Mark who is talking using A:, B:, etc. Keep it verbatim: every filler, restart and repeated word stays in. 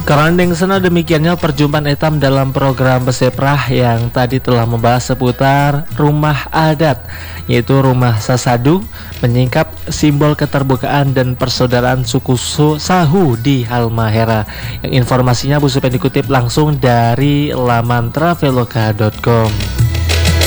A: Kerandeng sana demikiannya perjumpaan etam dalam program Beseprah yang tadi telah membahas seputar rumah adat, yaitu rumah Sasadu, menyingkap simbol keterbukaan dan persaudaraan suku Sahu di Halmahera. Yang informasinya Bu Supen dikutip langsung dari laman traveloka dot com.